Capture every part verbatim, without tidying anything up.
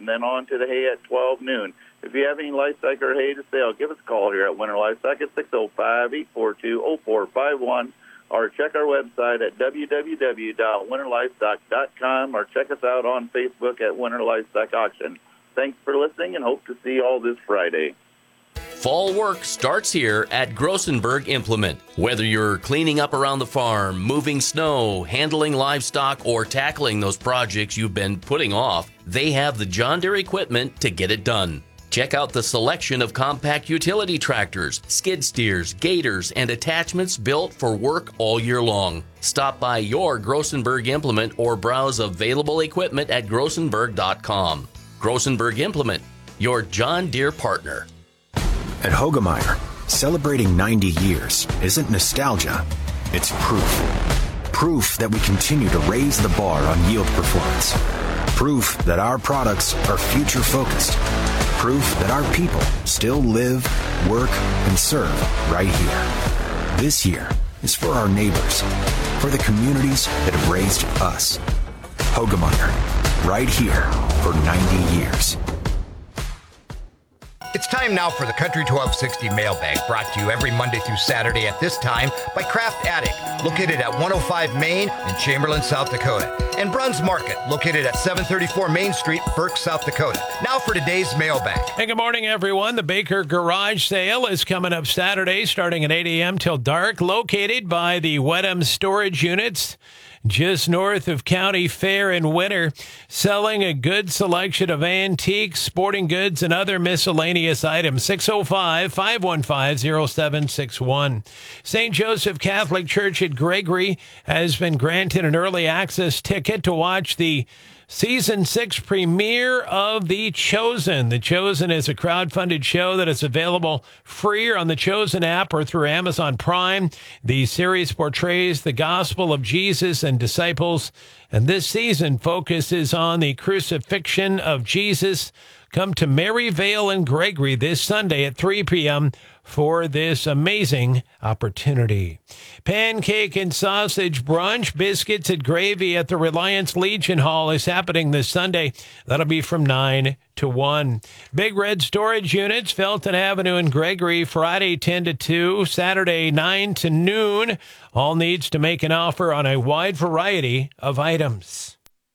and then on to the hay at twelve noon. If you have any livestock or hay to sell, give us a call here at Winter Livestock at six oh five, eight four two, oh four five one, or check our website at w w w dot winter livestock dot com, or check us out on Facebook at Winter Livestock Auction. Thanks for listening, and hope to see you all this Friday. Fall work starts here at Grossenberg Implement. Whether you're cleaning up around the farm, moving snow, handling livestock, or tackling those projects you've been putting off, they have the John Deere equipment to get it done. Check out the selection of compact utility tractors, skid steers, gators, and attachments built for work all year long. Stop by your Grossenberg Implement or browse available equipment at grossenberg dot com. Grossenberg Implement, your John Deere partner. At Hoegemeyer, celebrating ninety years isn't nostalgia, it's proof. Proof that we continue to raise the bar on yield performance. Proof that our products are future-focused. Proof that our people still live, work, and serve right here. This year is for our neighbors, for the communities that have raised us. Hoegemeyer, right here for ninety years. It's time now for the Country twelve sixty Mailbag, brought to you every Monday through Saturday at this time by Craft Attic, located at one oh five Main in Chamberlain, South Dakota, and Bruns Market, located at seven thirty-four Main Street, Burke, South Dakota. Now for today's Mailbag. Hey, good morning, everyone. The Baker Garage Sale is coming up Saturday, starting at eight a.m. till dark, located by the Wedham Storage Units, just north of County Fair in Winter, selling a good selection of antiques, sporting goods, and other miscellaneous items. six oh five, five one five, oh seven six one. Saint Joseph Catholic Church at Gregory has been granted an early access ticket to watch the Season six premiere of The Chosen. The Chosen is a crowd-funded show that is available free on the Chosen app or through Amazon Prime. The series portrays the gospel of Jesus and disciples, and this season focuses on the crucifixion of Jesus. Come to Maryvale and Gregory this Sunday at three p.m. for this amazing opportunity. Pancake and sausage brunch, biscuits and gravy at the Reliance Legion Hall is happening this Sunday. That'll be from nine to one. Big Red Storage Units, Felton Avenue in Gregory, Friday ten to two, Saturday nine to noon. All needs to make an offer on a wide variety of items.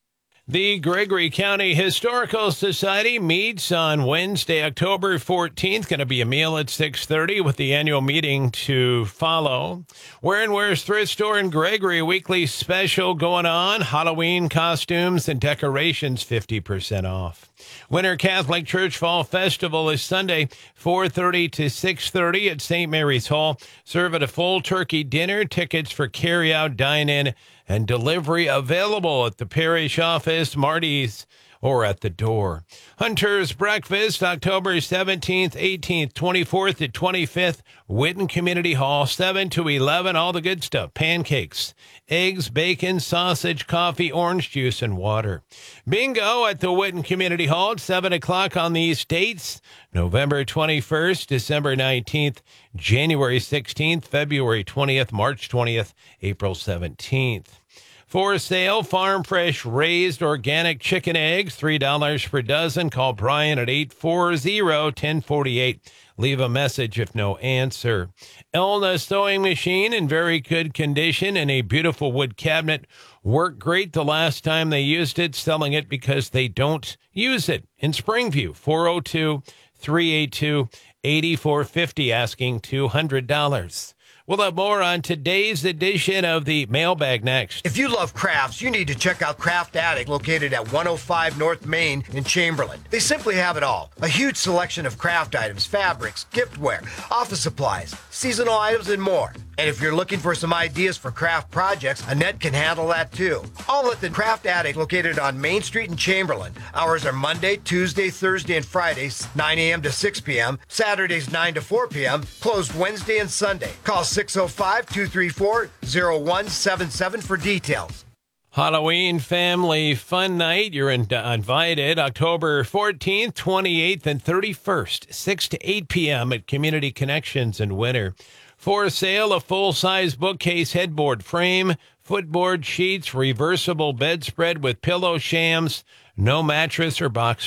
The Gregory County Historical Society meets on Wednesday, October fourteenth. Going to be a meal at six thirty with the annual meeting to follow. Where and Where's Thrift Store in Gregory, weekly special going on. Halloween costumes and decorations fifty percent off. Winter Catholic Church Fall Festival is Sunday, four thirty to six thirty at Saint Mary's Hall. Serve at a full turkey dinner. Tickets for carry-out, dine-in, and delivery available at the parish office, Marty's, or at the door. Hunter's Breakfast, October seventeenth, eighteenth, twenty-fourth, and twenty-fifth, Whitten Community Hall, seven to eleven, all the good stuff, pancakes, eggs, bacon, sausage, coffee, orange juice, and water. Bingo at the Whitten Community Hall at seven o'clock on these dates, November twenty-first, December nineteenth, January sixteenth, February twentieth, March twentieth, April seventeenth. For sale, farm fresh raised organic chicken eggs, three dollars per dozen. Call Brian at eight four zero, one zero four eight. Leave a message if no answer. Elna sewing machine in very good condition and a beautiful wood cabinet. Worked great the last time they used it, selling it because they don't use it. In Springview, four oh two, three eight two, eight four five oh, asking two hundred dollars. We'll have more on today's edition of the Mailbag next. If you love crafts, you need to check out Craft Attic, located at one oh five North Main in Chamberlain. They simply have it all. A huge selection of craft items, fabrics, giftware, office supplies, seasonal items, and more. And if you're looking for some ideas for craft projects, Annette can handle that too. All at the Craft Attic, located on Main Street in Chamberlain. Hours are Monday, Tuesday, Thursday, and Fridays, nine a.m. to six p.m., Saturdays, nine to four p.m., closed Wednesday and Sunday. Call six oh five, two three four, oh one seven seven for details. Halloween Family Fun Night. You're in, uh, invited October fourteenth, twenty-eighth, and thirty-first, six to eight p.m. at Community Connections in Winter. For sale, a full-size bookcase headboard frame, footboard sheets, reversible bedspread with pillow shams, no mattress or box